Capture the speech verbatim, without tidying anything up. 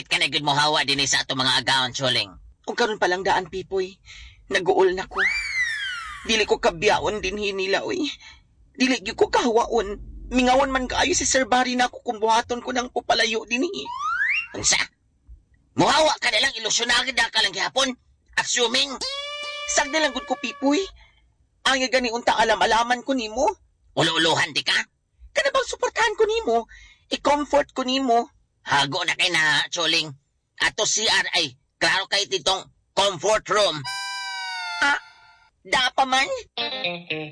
Hapit ka na gud mo hawa din sa ato mga agawan, Choling. Kung karon palang daan, Pipoy, naguol na ko. Dili ko kabyaon din hinila, oy. Dili gyud ko kahawaon. Mingawan man kaayo si Sir Barry na ako kung buhaton ko ng pupalayo din eh. Unsa? Muhawa ka na lang, ilusyonagid na ka lang gihapon. Assuming. Sagda lang gud ko, Pipoy. Ang gani unta alam-alaman ko nimo. Ulu-uluhan di ka? Kana bang suportahan ko nimo? I-comfort ko nimo. Hago na kay na, Choling. Ato C R ay, klaro kay titong comfort room. Ah, da pa man?